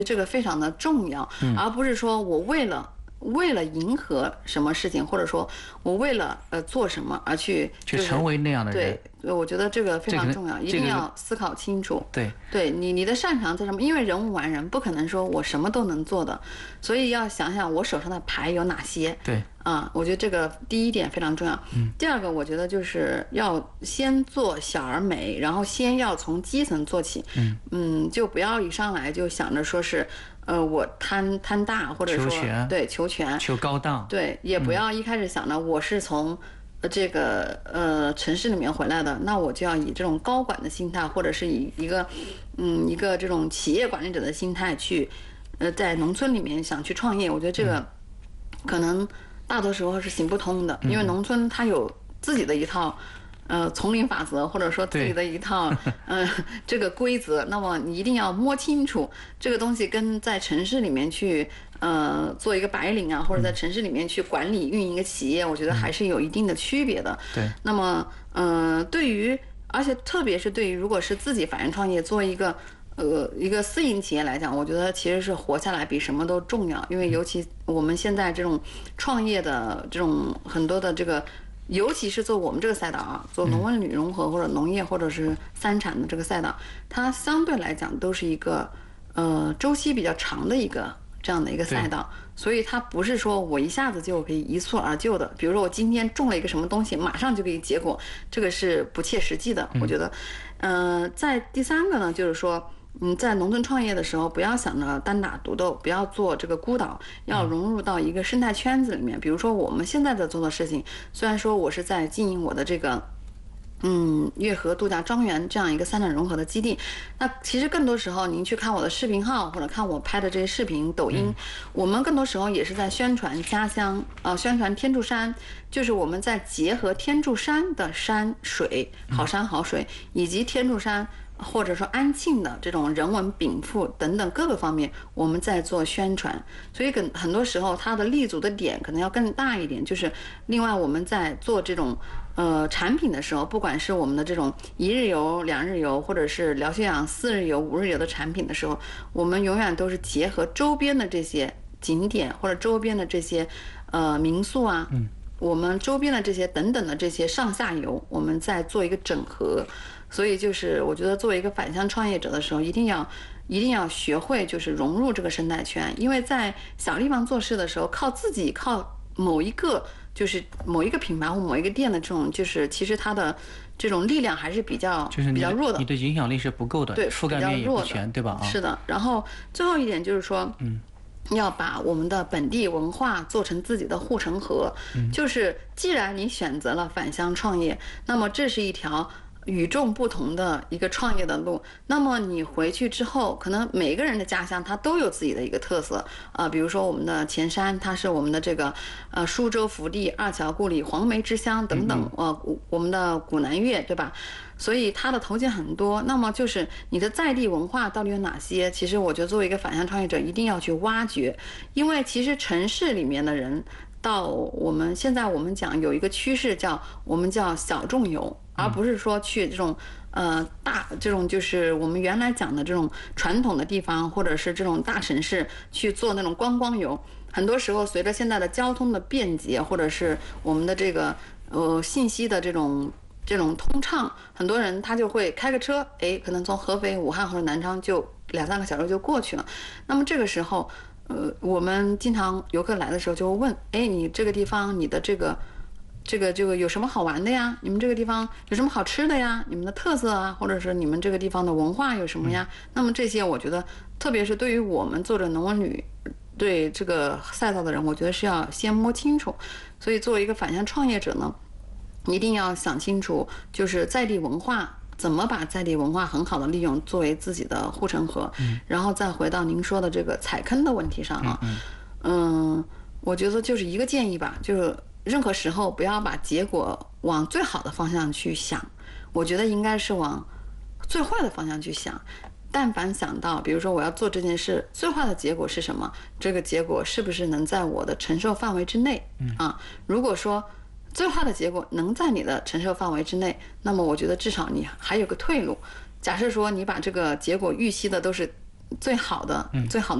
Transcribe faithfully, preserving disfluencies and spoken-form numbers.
这个非常的重要， 嗯、 而不是说我为了为了迎合什么事情，或者说我为了呃做什么而去、就是、 去成为那样的人。 对，我觉得这个非常重要， 这个、 一定要思考清楚。 对， 对你你的擅长在什么？因为人无完人，不可能说我什么都能做的，所以要想想我手上的牌有哪些。 对啊，我觉得这个第一点非常重要。 嗯， 第二个我觉得就是要先做小而美，然后先要从基层做起。 嗯嗯，就不要一上来就想着说是。呃，我贪贪大，或者说求全， 对求全、 求高档， 对，也不要一开始想着我是从这个呃城市里面回来的，那我就要以这种高管的心态，或者是以一个嗯一个这种企业管理者的心态去呃在农村里面想去创业。我觉得这个可能大多时候是行不通的，因为农村它有自己的一套。呃，丛林法则，或者说自己的一套呃这个规则，那么你一定要摸清楚这个东西跟在城市里面去呃做一个白领啊，或者在城市里面去管理运营一个企业，我觉得还是有一定的区别的。 对。 那么呃，对于而且特别是对于如果是自己法人创业，做一个呃一个私营企业来讲，我觉得其实是活下来比什么都重要，因为尤其我们现在这种创业的这种很多的这个。尤其是做我们这个赛道啊，做农文旅融合或者农业或者是三产的这个赛道，它相对来讲都是一个呃周期比较长的一个这样的一个赛道，所以它不是说我一下子就可以一蹴而就的。比如说我今天种了一个什么东西，马上就可以结果，这个是不切实际的。我觉得，呃，在第三个呢，就是说。嗯，在农村创业的时候，不要想着单打独斗，不要做这个孤岛，要融入到一个生态圈子里面。比如说我们现在在做的事情，虽然说我是在经营我的这个。嗯，月河度假庄园这样一个三产融合的基地，那其实更多时候您去看我的视频号或者看我拍的这些视频、抖音，我们更多时候也是在宣传家乡，呃，宣传天柱山，就是我们在结合天柱山的山水、好山好水，以及天柱山。或者说安庆的这种人文禀赋等等各个方面，我们在做宣传，所以很很多时候它的立足的点可能要更大一点。就是另外我们在做这种呃产品的时候，不管是我们的这种一日游、两日游，或者是疗休养四日游、五日游的产品的时候，我们永远都是结合周边的这些景点或者周边的这些呃民宿啊， 嗯， 我们周边的这些等等的这些上下游，我们在做一个整合。所以就是我觉得作为一个返乡创业者的时候，一定要一定要学会就是融入这个生态圈，因为在小地方做事的时候，靠自己靠某一个就是某一个品牌或某一个店的这种，就是其实它的这种力量还是比较就是比较弱的， 你的影响力是不够的， 对， 覆盖面也不全，对吧？啊， 是的。然后最后一点就是说， 嗯。 要把我们的本地文化做成自己的护城河， 嗯， 就是既然你选择了返乡创业，那么这是一条与众不同的一个创业的路，那么你回去之后，可能每个人的家乡它都有自己的一个特色啊、呃，比如说我们的前山，它是我们的这个呃舒州福地、二乔故里、黄梅之乡等等，呃，我们的古南岳，对吧？所以它的头衔很多，那么就是你的在地文化到底有哪些？其实我觉得作为一个返乡创业者，一定要去挖掘，因为其实城市里面的人。到我们现在我们讲有一个趋势叫我们叫小众游，而不是说去这种呃大这种就是我们原来讲的这种传统的地方或者是这种大城市去做那种观光游。很多时候随着现在的交通的便捷，或者是我们的这个呃信息的这种这种通畅，很多人他就会开个车，哎，可能从合肥、武汉或者南昌就两三个小时就过去了。那么这个时候。呃，我们经常游客来的时候就会问，哎，你这个地方你的这个这个这个有什么好玩的呀？你们这个地方有什么好吃的呀？你们的特色啊，或者是你们这个地方的文化有什么呀？那么这些我觉得，特别是对于我们做着农文旅对这个赛道的人，我觉得是要先摸清楚。所以作为一个返乡创业者呢，一定要想清楚，就是在地文化。怎么把在地文化很好的利用作为自己的护城河， 嗯， 然后再回到您说的这个踩坑的问题上啊， 嗯， 嗯，我觉得就是一个建议吧，就是任何时候不要把结果往最好的方向去想，我觉得应该是往最坏的方向去想。但凡想到，比如说我要做这件事，最坏的结果是什么？这个结果是不是能在我的承受范围之内？ 嗯啊，如果说。最坏的结果能在你的承受范围之内，那么我觉得至少你还有个退路。假设说你把这个结果预期的都是最好的、最好的。